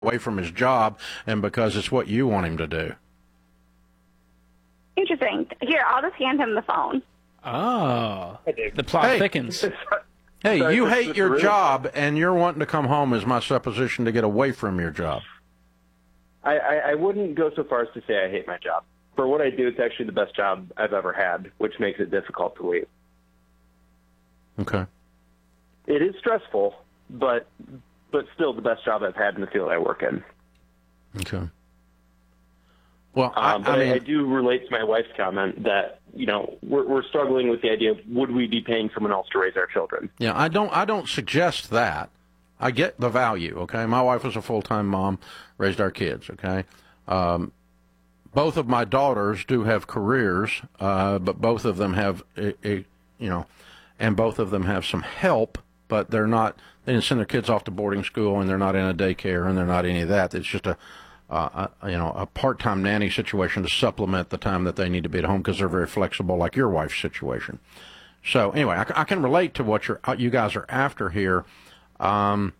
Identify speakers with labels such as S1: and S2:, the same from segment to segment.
S1: away from his job and because it's what you want him to do.
S2: Interesting. Here, I'll just hand him the phone.
S3: Oh, the plot thickens.
S1: Hey, you hate your job, and you're wanting to come home, is my supposition, to get away from your job.
S4: I wouldn't go so far as to say I hate my job. For what I do, it's actually the best job I've ever had, which makes it difficult to leave.
S1: Okay.
S4: It is stressful, but still the best job I've had in the field I work in.
S1: Okay. Well,
S4: I do relate to my wife's comment that, we're struggling with the idea of would we be paying someone else to raise our children?
S1: Yeah, I don't suggest that. I get the value, okay? My wife was a full-time mom, raised our kids, okay? Both of my daughters do have careers, but both of them have, and both of them have some help, but they didn't send their kids off to boarding school, and they're not in a daycare, and they're not any of that. It's just a part-time nanny situation to supplement the time that they need to be at home because they're very flexible, like your wife's situation. So anyway, I can relate to what you guys are after here, I'm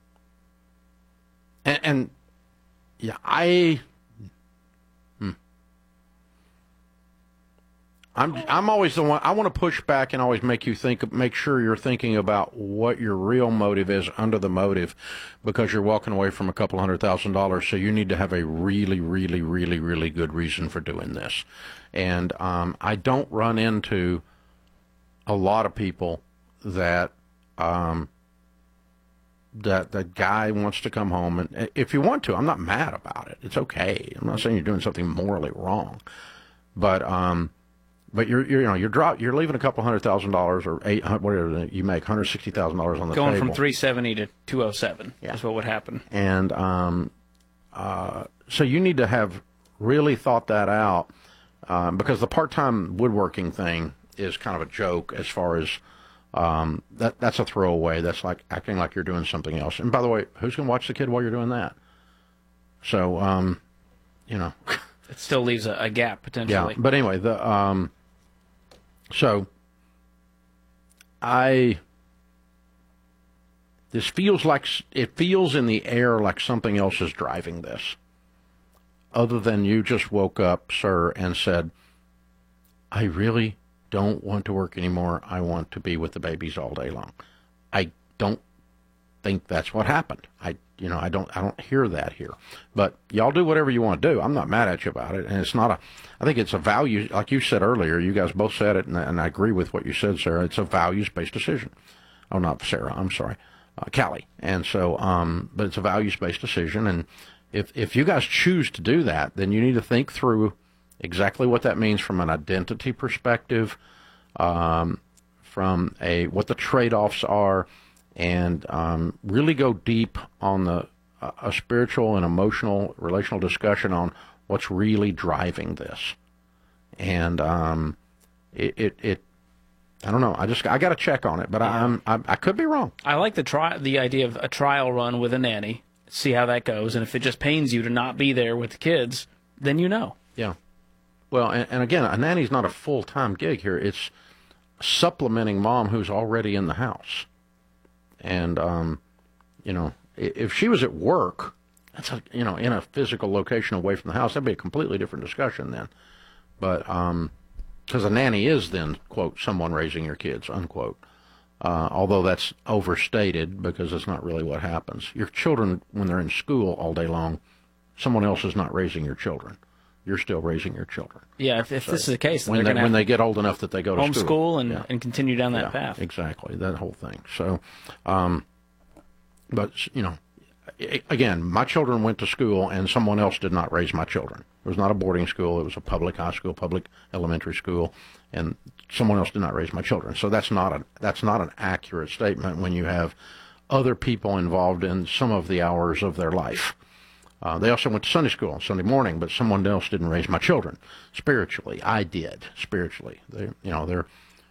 S1: always the one. I want to push back and always make sure you're thinking about what your real motive is under the motive, because you're walking away from a couple $100,000. So you need to have a really, really, really, really good reason for doing this. And I don't run into a lot of people that that guy wants to come home, and if you want to, I'm not mad about it. It's okay. I'm not saying you're doing something morally wrong, but you're leaving a couple $100,000 or whatever you make, $160,000 on the
S3: going
S1: table.
S3: From 370 to 207 is what would happen.
S1: And so you need to have really thought that out, because the part-time woodworking thing is kind of a joke as far as that's a throwaway. That's like acting like you're doing something else. And by the way, who's going to watch the kid while you're doing that? So
S3: it still leaves a gap potentially.
S1: Yeah, but anyway, this feels in the air like something else is driving this, other than you just woke up, sir, and said, I really don't want to work anymore. I want to be with the babies all day long. I don't think that's what happened. I don't hear that here. But y'all do whatever you want to do. I'm not mad at you about it. And I think it's a value, like you said earlier, you guys both said it, and I agree with what you said, Sarah. It's a values-based decision. Oh, not Sarah, I'm sorry. Callie. And so, but it's a values-based decision. And if you guys choose to do that, then you need to think through exactly what that means from an identity perspective, from what the trade-offs are, and really go deep on a spiritual and emotional, relational discussion on what's really driving this. And I don't know. I got to check on it, but I could be wrong.
S3: I like the idea of a trial run with a nanny, see how that goes, and if it just pains you to not be there with the kids, then you know.
S1: Yeah. Well, and again, a nanny's not a full-time gig here. It's supplementing mom who's already in the house. And, if she was at work, that's in a physical location away from the house, that'd be a completely different discussion then. But because a nanny is then, quote, someone raising your kids, unquote. Although that's overstated because it's not really what happens. Your children, when they're in school all day long, someone else is not raising your children. You're still raising your children.
S3: Yeah, if this is the case, then
S1: when they get old enough that they go to
S3: homeschool and continue down that path.
S1: Exactly, that whole thing. So, but again, my children went to school, and someone else did not raise my children. It was not a boarding school; it was a public high school, public elementary school, and someone else did not raise my children. So that's not an accurate statement when you have other people involved in some of the hours of their life. They also went to Sunday school on Sunday morning, but someone else didn't raise my children spiritually. I did spiritually. Their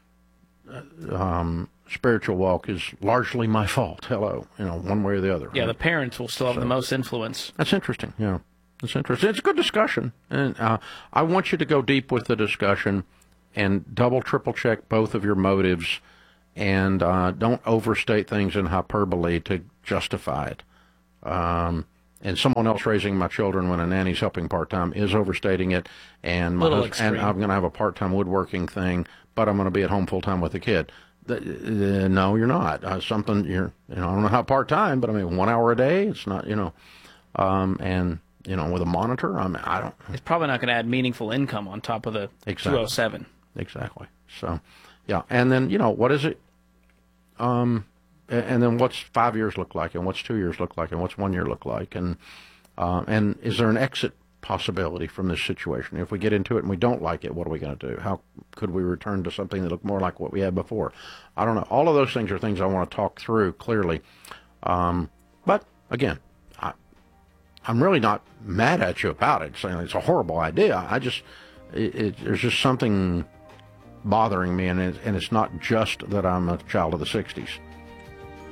S1: spiritual walk is largely my fault. Hello, one way or the other.
S3: Yeah,
S1: right?
S3: The parents will still have the most influence.
S1: That's interesting. Yeah, that's interesting. It's a good discussion, and I want you to go deep with the discussion and double, triple check both of your motives, and don't overstate things in hyperbole to justify it. and someone else raising my children when a nanny's helping part-time is overstating it, and and I'm going to have a part-time woodworking thing, but I'm going to be at home full-time with the kid. No, you're not. I don't know how part-time, but I mean, 1 hour a day, it's not, and, with a monitor, I don't.
S3: It's probably not going to add meaningful income on top of the 207.
S1: Exactly. So, yeah. And then, what is it? And then what's 5 years look like, and what's 2 years look like, and what's 1 year look like? And is there an exit possibility from this situation? If we get into it and we don't like it, what are we going to do? How could we return to something that looked more like what we had before? I don't know. All of those things are things I want to talk through clearly. But again, I'm really not mad at you about it, saying it's a horrible idea. There's just something bothering me, and it's not just that I'm a child of the 60s.